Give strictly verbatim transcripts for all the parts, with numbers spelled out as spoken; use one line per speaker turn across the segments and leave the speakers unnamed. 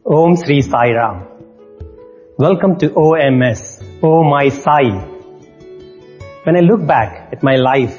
Om Sri Sai Ram. Welcome to O M S, Oh My Sai. When I look back at my life,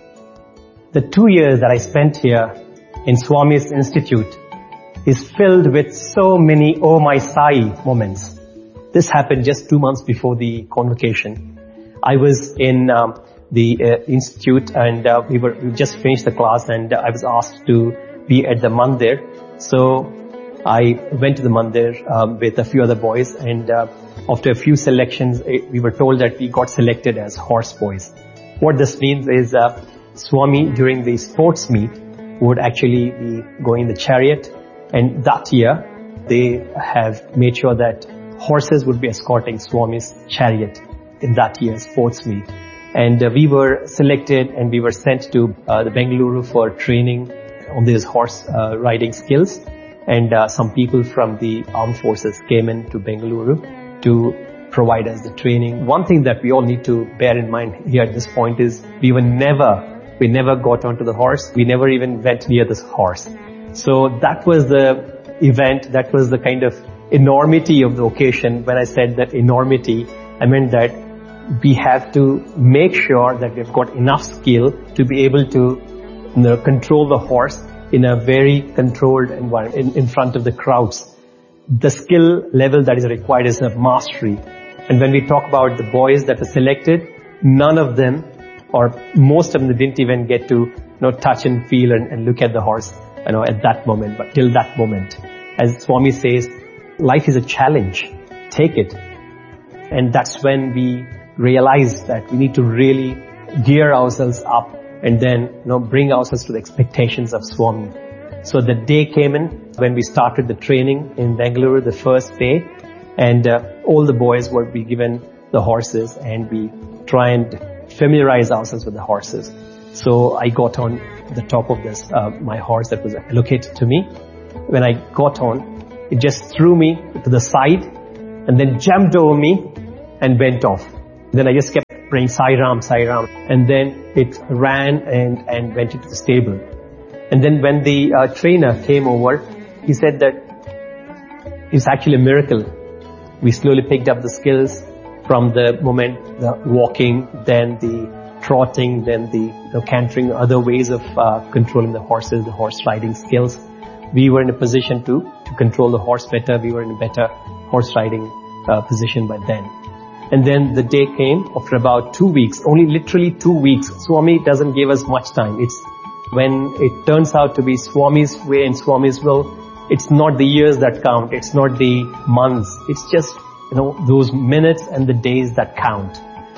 the two years that I spent here in Swami's Institute is filled with so many Oh My Sai moments. This happened just two months before the convocation. I was in um, the uh, institute and uh, we were we just finished the class and uh, I was asked to be at the mandir. So I went to the mandir um, with a few other boys and uh, after a few selections it, we were told that we got selected as horse boys. What this means is uh, Swami during the sports meet would actually be going in the chariot, and that year they have made sure that horses would be escorting Swami's chariot in that year's sports meet. And uh, we were selected and we were sent to uh, the Bengaluru for training on these horse uh, riding skills. And uh, some people from the armed forces came in to Bengaluru to provide us the training. One thing that we all need to bear in mind here at this point is we were never, we never got onto the horse. We never even went near this horse. So that was the event, that was the kind of enormity of the occasion. When I said that enormity, I meant that we have to make sure that we've got enough skill to be able to, you know, control the horse in a very controlled environment in, in front of the crowds. The skill level that is required is a mastery. And when we talk about the boys that were selected, none of them or most of them didn't even get to, you know, touch and feel and, and look at the horse, you know, at that moment, but till that moment. As Swami says, life is a challenge. Take it. And that's when we realize that we need to really gear ourselves up and then, you know, bring ourselves to the expectations of Swami. So the day came in when we started the training in Bengaluru, the first day, and uh, all the boys would be given the horses and we try and familiarize ourselves with the horses. So I got on the top of this, uh, my horse that was allocated to me. When I got on, it just threw me to the side and then jumped over me and went off. Then I just kept praying Sai Ram, Sai Ram, and then it ran and, and went into the stable. And then when the uh, trainer came over, he said that it's actually a miracle. We slowly picked up the skills from the moment the walking, then the trotting, then the, the cantering, other ways of uh, controlling the horses, the horse riding skills. We were in a position to, to control the horse better. We were in a better horse riding uh, position by then. And then the day came after about two weeks, only literally two weeks. Swami doesn't give us much time. It's when it turns out to be Swami's way and Swami's will, it's not the years that count. It's not the months. It's just, you know, those minutes and the days that count.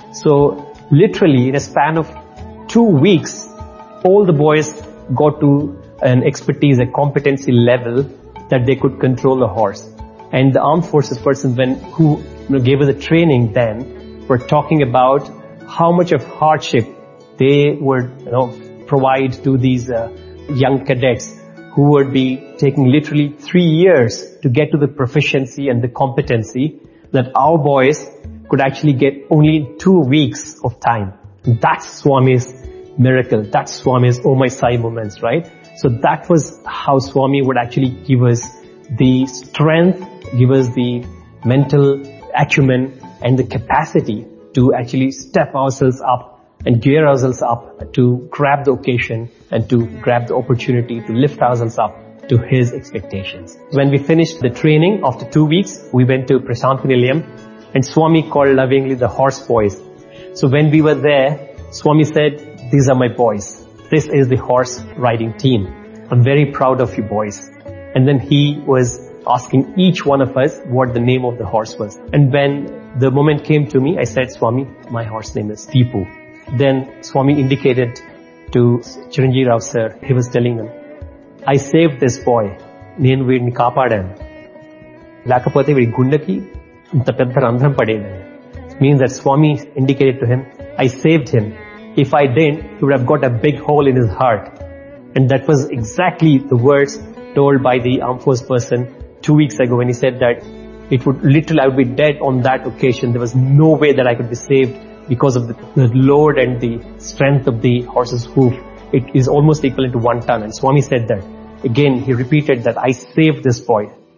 So literally in a span of two weeks, all the boys got to an expertise, a competency level that they could control the horse. And the armed forces person when, who you know, gave us the training then were talking about how much of hardship they would, you know, provide to these uh, young cadets who would be taking literally three years to get to the proficiency and the competency that our boys could actually get only in two weeks of time. That's Swami's miracle. That's Swami's Oh My Sai moments, right? So that was how Swami would actually give us the strength, give us the mental acumen and the capacity to actually step ourselves up and gear ourselves up to grab the occasion and to grab the opportunity to lift ourselves up to his expectations. When we finished the training after two weeks, we went to Prasanthi Nilayam and Swami called lovingly the horse boys. So when we were there, Swami said, these are my boys. This is the horse riding team. I'm very proud of you boys. And then he was asking each one of us what the name of the horse was. And when the moment came to me, I said, Swami, my horse name is Tipu. Then Swami indicated to Chiranjeev Rao sir, he was telling him, I saved this boy. Nenu veedni kaapadaanu. Lakapothe veedi gundaki inta pedda randhram padedi. It means that Swami indicated to him, I saved him. If I didn't, he would have got a big hole in his heart. And that was exactly the words told by the armed force person two weeks ago when he said that it would literally, I would be dead on that occasion. There was no way that I could be saved because of the, the load and the strength of the horse's hoof. It is almost equivalent to one ton. And Swami said that. Again, he repeated that I saved this boy.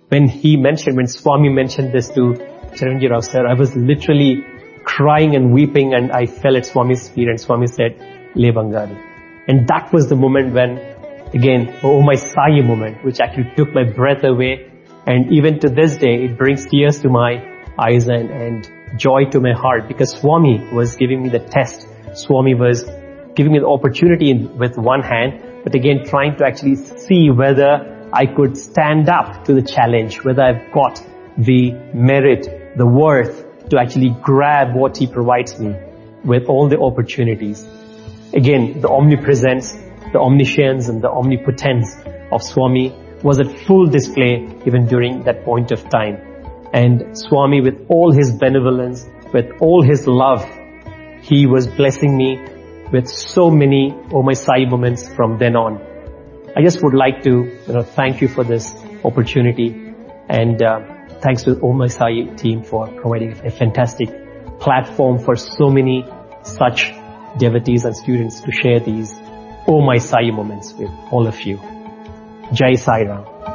when he mentioned, when Swami mentioned this to Chiranjeev Rao sir, I was literally crying and weeping, and I fell at Swami's feet, and Swami said, Le Bangari. And that was the moment when, again, oh my Sai moment, which actually took my breath away. And even to this day, it brings tears to my eyes and, and joy to my heart, because Swami was giving me the test. Swami was giving me the opportunity in, with one hand, but again trying to actually see whether I could stand up to the challenge, whether I've got the merit, the worth to actually grab what he provides me with all the opportunities. Again, the omnipresence, the omniscience and the omnipotence of Swami was at full display even during that point of time. And Swami, with all his benevolence, with all his love, he was blessing me with so many Oh My Sai moments from then on. I just would like to, you know, thank you for this opportunity, and uh, thanks to Oh My Sai team for providing a fantastic platform for so many such devotees and students to share these Oh My Sai moments with all of you. Jai Sai Ram.